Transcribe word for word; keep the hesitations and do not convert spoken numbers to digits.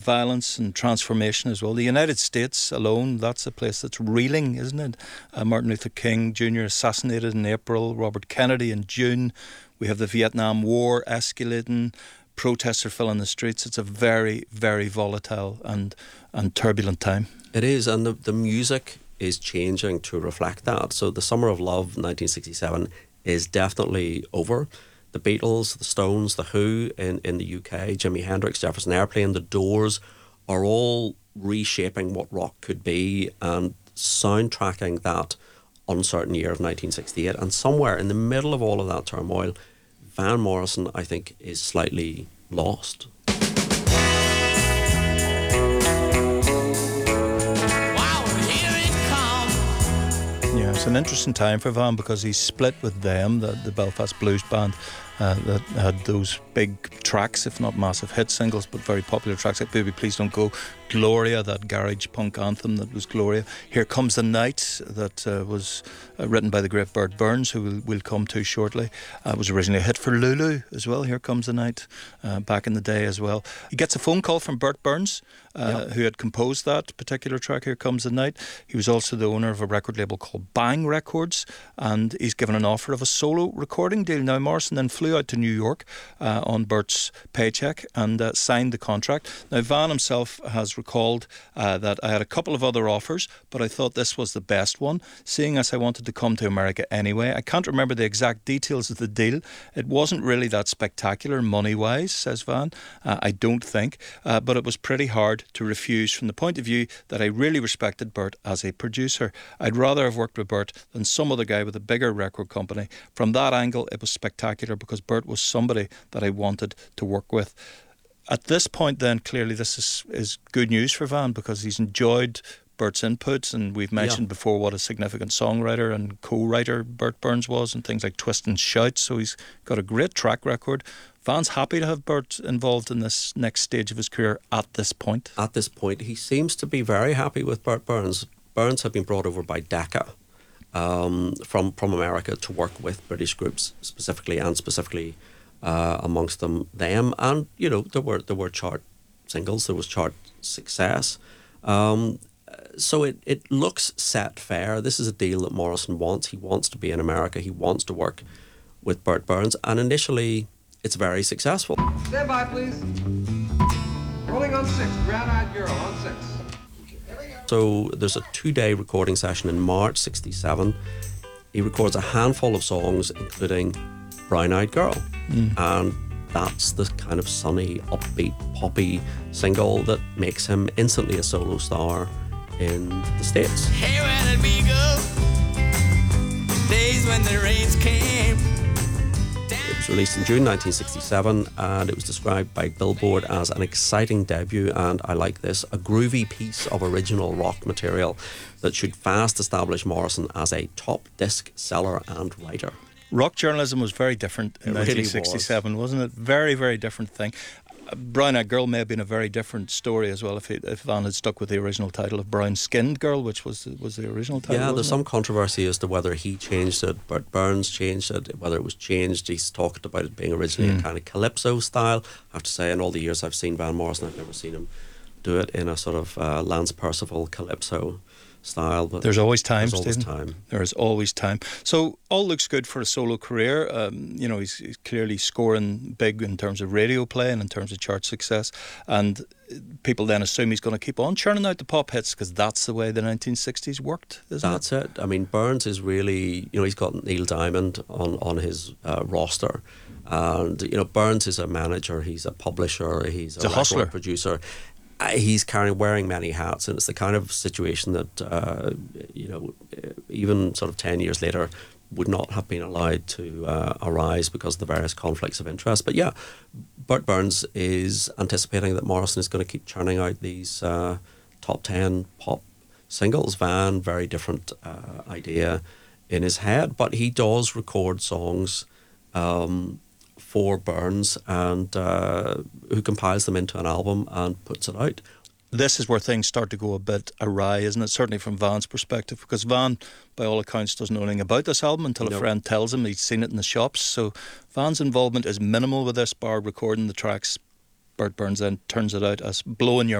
violence and transformation as well. The United States alone, that's a place that's reeling, isn't it? Uh, Martin Luther King Junior assassinated in April, Robert Kennedy in June. We have the Vietnam War escalating, protests are filling the streets. It's a very, very volatile and, and turbulent time. It is, and the, the music is changing to reflect that. So the Summer of Love, nineteen sixty-seven, is definitely over. The Beatles, the Stones, the Who in, in the U K, Jimi Hendrix, Jefferson Airplane, the Doors are all reshaping what rock could be and soundtracking that uncertain year of nineteen sixty-eight. And somewhere in the middle of all of that turmoil, Van Morrison, I think, is slightly lost. Yeah, it's an interesting time for Van because he's split with them, the, the Belfast Blues Band, uh, that had those big tracks, if not massive hit singles, but very popular tracks like Baby Please Don't Go, Gloria, that garage punk anthem that was Gloria, Here Comes the Night, that uh, was uh, written by the great Bert Burns, who we'll, we'll come to shortly. Uh, it was originally a hit for Lulu as well, Here Comes the Night, uh, back in the day as well. He gets a phone call from Bert Burns, uh, yep. who had composed that particular track, Here Comes the Night. He was also the owner of a record label called Bang Records, and he's given an offer of a solo recording deal. Now, Morrison then flew out to New York uh, on Bert's paycheck and uh, signed the contract. Now, Van himself has recalled uh, that I had a couple of other offers, but I thought this was the best one, seeing as I wanted to come to America anyway. I can't remember the exact details of the deal. It wasn't really that spectacular money-wise, says Van, uh, I don't think, uh, but it was pretty hard to refuse from the point of view that I really respected Bert as a producer. I'd rather have worked with Bert than some other guy with a bigger record company. From that angle, it was spectacular because Bert was somebody that I wanted to work with. At this point then, clearly this is, is good news for Van because he's enjoyed Bert's inputs, and we've mentioned yeah. before what a significant songwriter and co-writer Bert Burns was and things like Twist and Shout, so he's got a great track record. Van's happy to have Bert involved in this next stage of his career at this point. At this point, he seems to be very happy with Bert Burns. Burns had been brought over by Decca um, from, from America to work with British groups specifically, and specifically uh, amongst them them. And, you know, there were there were chart singles, there was chart success. Um, so it, it looks set fair. This is a deal that Morrison wants. He wants to be in America. He wants to work with Bert Burns. And initially, it's very successful. Stand by, please. Rolling on six. Brown-eyed girl on six. So there's a two-day recording session in March sixty-seven. He records a handful of songs, including Brown Eyed Girl. Mm. And that's the kind of sunny, upbeat, poppy single that makes him instantly a solo star in the States. Hey, where did we go? Days when the rains came. It was released in June nineteen sixty-seven, and it was described by Billboard as an exciting debut, and I like this, a groovy piece of original rock material that should fast establish Morrison as a top disc seller and writer. Rock journalism was very different in it really nineteen sixty-seven, was. wasn't it? Very, very different thing. Brown Eyed Girl may have been a very different story as well if, he, if Van had stuck with the original title of Brown Skinned Girl, which was was the original title. Yeah, there's it? some controversy as to whether he changed it, Bert Burns changed it, whether it was changed. He's talked about it being originally mm. a kind of calypso style. I have to say, in all the years I've seen Van Morrison, I've never seen him do it in a sort of uh, Lance Percival calypso style. But there's always time, there's always Stephen. time. There is always time. So all looks good for a solo career. Um, you know, he's, he's clearly scoring big in terms of radio play and in terms of chart success. And people then assume he's going to keep on churning out the pop hits because that's the way the nineteen sixties worked, isn't that's it? That's it. I mean, Burns is really, you know, he's got Neil Diamond on, on his uh, roster. And, you know, Burns is a manager, he's a publisher, he's a, a hustler, producer. Uh, he's carrying wearing many hats, and it's the kind of situation that uh, you know, even sort of ten years later would not have been allowed to uh, arise because of the various conflicts of interest. But yeah, Bert Burns is anticipating that Morrison is going to keep churning out these uh, top ten pop singles. Van, very different uh, idea in his head, but he does record songs Um, for Burns, and uh, who compiles them into an album and puts it out. This is where things start to go a bit awry, isn't it? Certainly from Van's perspective, because Van, by all accounts, doesn't know anything about this album until no. a friend tells him he's seen it in the shops. So Van's involvement is minimal with this, bar recording the tracks. Bert Burns then turns it out as blowing your